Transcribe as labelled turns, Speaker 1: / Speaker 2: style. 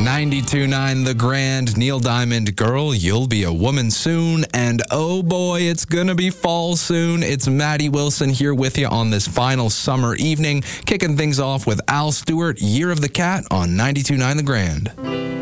Speaker 1: 92.9 The Grand, Neil Diamond, Girl, You'll Be a Woman Soon, and oh boy, it's gonna be fall soon. It's Maddie Wilson here with you on this final summer evening, kicking things off with Al Stewart, Year of the Cat on 92.9 The Grand.